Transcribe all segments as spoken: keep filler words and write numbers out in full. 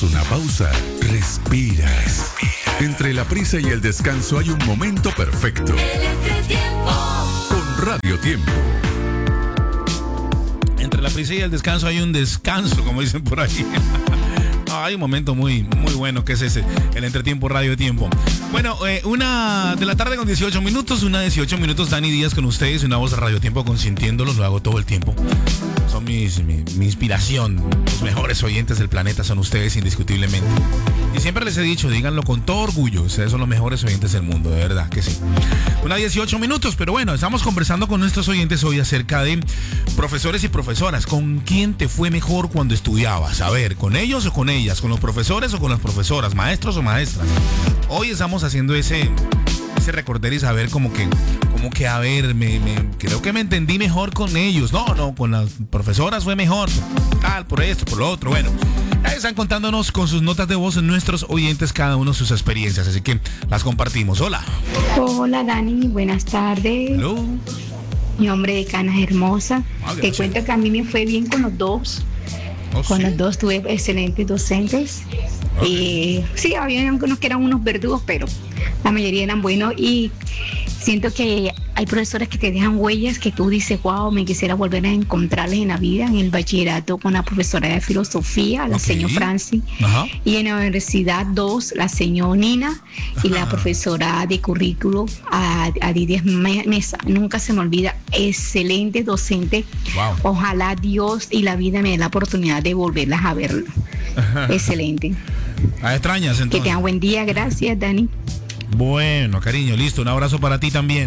Haz una pausa. Respira. Respira. Entre la prisa y el descanso hay un momento perfecto. El entretiempo. Con Radio Tiempo. Entre la prisa y el descanso hay un descanso, como dicen por ahí. No, hay un momento muy, muy bueno que es ese, el entretiempo, Radio Tiempo. Bueno, eh, una de la tarde con dieciocho minutos, una dieciocho minutos, Dani Díaz con ustedes, una voz de Radio Tiempo consintiéndolos, lo hago todo el tiempo. Son mis, mi, mi inspiración, los mejores oyentes del planeta son ustedes indiscutiblemente. Y siempre les he dicho, díganlo con todo orgullo, ustedes son los mejores oyentes del mundo, de verdad que sí. Una dieciocho minutos, pero bueno, estamos conversando con nuestros oyentes hoy acerca de profesores y profesoras. ¿Con quién te fue mejor cuando estudiabas? A ver, ¿con ellos o con ellas? ¿Con los profesores o con las profesoras? ¿Maestros o maestras? Hoy estamos haciendo ese, ese recordar y saber como que, como que a ver, me, me, creo que me entendí mejor con ellos. No, no, con las profesoras fue mejor. Tal, por esto, por lo otro, bueno. Ahí están contándonos con sus notas de voz nuestros oyentes cada uno sus experiencias, así que las compartimos. Hola. Hola Dani, buenas tardes. Hello. Mi nombre es Canas Hermosa. Ah, Te cuento que a mí me fue bien con los dos. Oh, con ¿sí? los dos tuve excelentes docentes. Okay. Eh, sí, había algunos que eran unos verdugos, pero la mayoría eran buenos y siento que hay profesores que te dejan huellas que tú dices, wow, me quisiera volver a encontrarles en la vida. En el bachillerato con la profesora de filosofía, la Okay. señora Franci. Ajá. Y en la universidad dos, la señora Nina y la profesora de currículo, a, a Didier Mesa. Nunca se me olvida, excelente docente. Wow. Ojalá Dios y la vida me dé la oportunidad de volverlas a ver. Excelente. Ah, extrañas Que entonces. tengan buen día. Gracias, Dani. Bueno, cariño, listo. Un abrazo para ti también.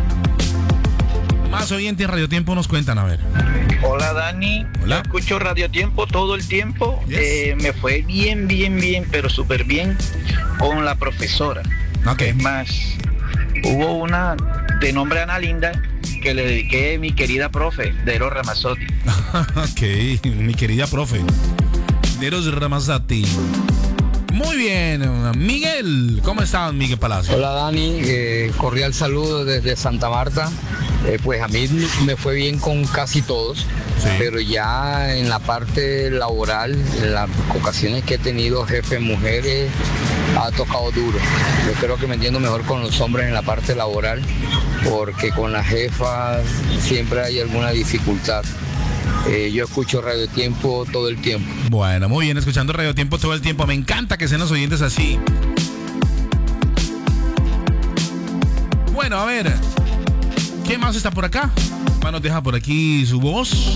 Más oyentes en Radio Tiempo nos cuentan, a ver. Hola Dani, Hola. yo escucho Radio Tiempo todo el tiempo. Yes. Eh, me fue bien, bien, bien, pero súper bien con la profesora. Ok. Es más, hubo una de nombre Ana Linda que le dediqué a mi querida profe, Dero Ramazzotti. Ok, mi querida profe. Deros Ramazzotti. Muy bien, Miguel. ¿Cómo estás, Miguel Palacio? Hola Dani, eh, cordial saludo desde Santa Marta. Eh, pues a mí me fue bien con casi todos, Sí. pero ya en la parte laboral, en las ocasiones que he tenido jefes mujeres, ha tocado duro. Yo creo que me entiendo mejor con los hombres en la parte laboral, porque con las jefas siempre hay alguna dificultad. Eh, yo escucho Radio Tiempo todo el tiempo. Bueno, muy bien, escuchando Radio Tiempo todo el tiempo. Me encanta que sean los oyentes así. Bueno, a ver. ¿Quién más está por acá? Nos deja por aquí su voz.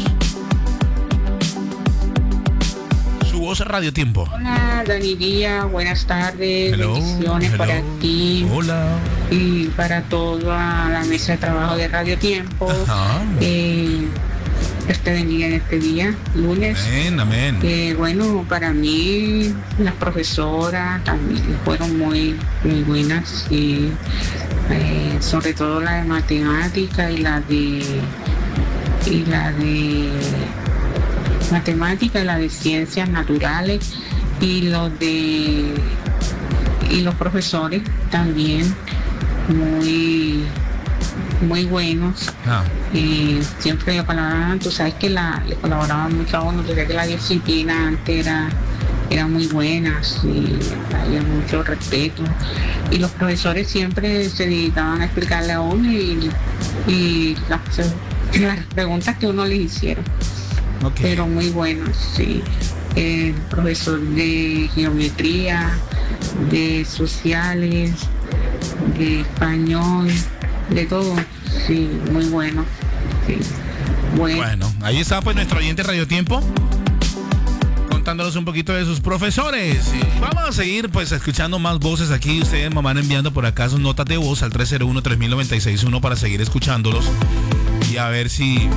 Su voz Radio Tiempo. Hola Dani Díaz, buenas tardes, Hello, bendiciones hello. para ti Hola. y para toda la mesa de trabajo de Radio Tiempo. Ajá. Eh, Dios te bendiga en este día, lunes. Amén, amén. Eh, bueno, para mí las profesoras también fueron muy, muy buenas y eh, sobre todo la de matemática y la de y la de matemática y la de ciencias naturales y los de y los profesores también muy muy buenos. Ah, Y siempre le colaboraban, tú sabes que la, le colaboraban mucho a uno, tú sabes que la disciplina antes era, era muy buena, sí, había mucho respeto. Y los profesores siempre se dedicaban a explicarle a uno y, y las, las preguntas que uno les hiciera. ok. Pero muy buenos, sí. El profesor de geometría, de sociales, de español, de todo, sí, muy bueno. Sí. Bueno. Bueno, ahí está pues nuestro oyente Radio Tiempo contándonos un poquito de sus profesores. Y vamos a seguir pues escuchando más voces aquí. Ustedes me van enviando por acá sus notas de voz al tres cero uno, tres mil noventa y seis uno para seguir escuchándolos y a ver si,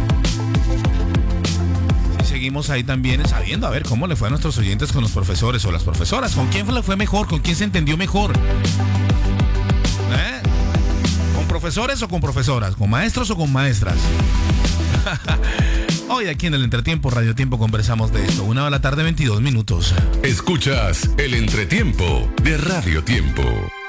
si seguimos ahí también sabiendo a ver cómo le fue a nuestros oyentes con los profesores o las profesoras. ¿Con quién le fue mejor? ¿Con quién se entendió mejor? ¿Eh? ¿Con profesores o con profesoras? ¿Con maestros o con maestras? Hoy aquí en el Entretiempo Radio Tiempo conversamos de esto. Una de la tarde, veintidós minutos. Escuchas el entretiempo de Radio Tiempo.